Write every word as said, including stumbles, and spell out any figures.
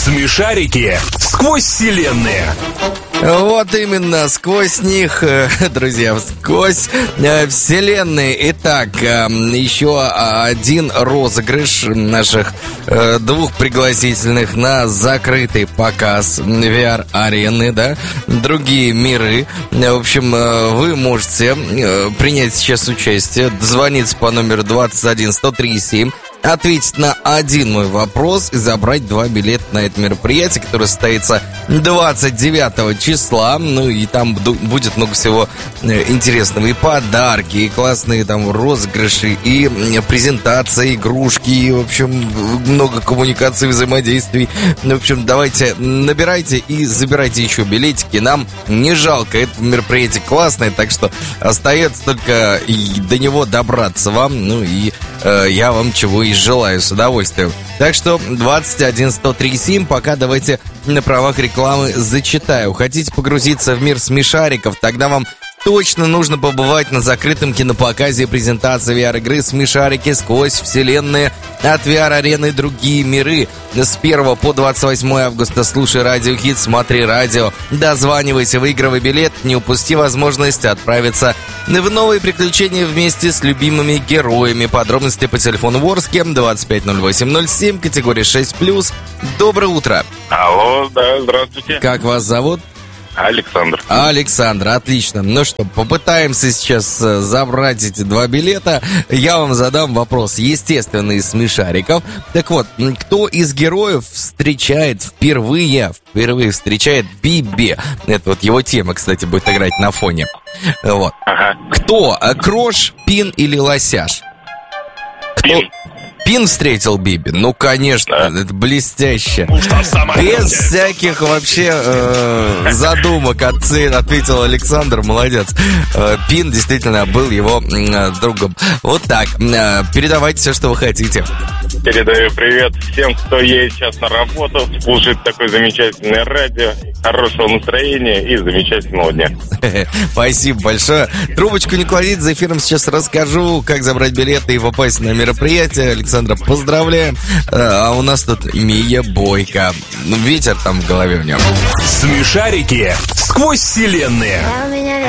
Смешарики сквозь вселенные. Вот именно, сквозь них, друзья, сквозь э, вселенные. Итак, э, еще один розыгрыш наших э, двух пригласительных на закрытый показ ви ар-арены, да, другие миры. В общем, э, вы можете э, принять сейчас участие, дозвониться по номеру двадцать один сто три семь, ответить на один мой вопрос и забрать два билета на это мероприятие, которое состоится двадцать девятого числа. Ну и там будет много всего интересного. И подарки, и классные там розыгрыши, и презентации, игрушки, и, в общем, много коммуникаций, взаимодействий. В общем, давайте набирайте и забирайте еще билетики. Нам не жалко. Это мероприятие классное, так что остается только и до него добраться вам. Ну и э, я вам чего и желаю с удовольствием. Так что двадцать один сто три семь, пока давайте на правах рекламы зачитаю. Хотите погрузиться в мир смешариков? Тогда вам точно нужно побывать на закрытом кинопоказе и презентации ви ар-игры «Смешарики сквозь вселенные» от ви ар-арены и другие миры. С первого по двадцать восьмое августа слушай Радио Хит, смотри радио, дозванивайся, выигрывай билет, не упусти возможность отправиться в новые приключения вместе с любимыми героями. Подробности по телефону Ворске двадцать пять ноль восемь ноль семь, категория шесть плюс. Доброе утро. Алло, да, здравствуйте. Как вас зовут? Александр. Александр, отлично. Ну что, попытаемся сейчас забрать эти два билета. Я вам задам вопрос, естественно, из смешариков. Так вот, кто из героев встречает впервые, впервые встречает Биби? Это вот его тема, кстати, будет играть на фоне. Вот. Ага. Кто? Крош, Пин или Лосяш? Кто? Пин. Пин встретил Биби? Ну, конечно, да. Это блестяще. Без всяких вообще э, задумок ответил Александр, молодец. Э, Пин действительно был его э, другом. Вот так. Э, передавайте все, что вы хотите. Передаю привет всем, кто едет сейчас на работу, слушает такое замечательное радио, хорошего настроения и замечательного дня. Спасибо большое. Трубочку не кладите, за эфиром сейчас расскажу, как забрать билеты и попасть на мероприятие. Александра, поздравляем. А у нас тут Мия Бойко. Ветер там в голове у него. Смешарики сквозь вселенные.